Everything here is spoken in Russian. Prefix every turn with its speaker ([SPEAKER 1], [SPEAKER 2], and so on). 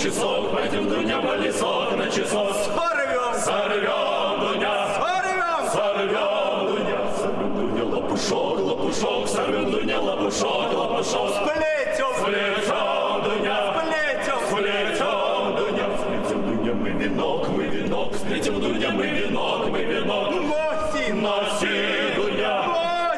[SPEAKER 1] часок, пойдем, Дуня, в лесок на часок.
[SPEAKER 2] Сорвем!
[SPEAKER 1] Сорвем, Дуня!
[SPEAKER 2] Сорвем!
[SPEAKER 1] Сорвем, Дуня! Сорвем, Дуня, лопушок, лопушок, сорвем, Дуня, лопушок, лопушок.
[SPEAKER 2] Сплетем!
[SPEAKER 1] Сплетем, Дуня!
[SPEAKER 2] Сплетем!
[SPEAKER 1] Сплетем, Дуня! Сплетем, Дуня, мы венок, сплетем, Дуня, мы венок.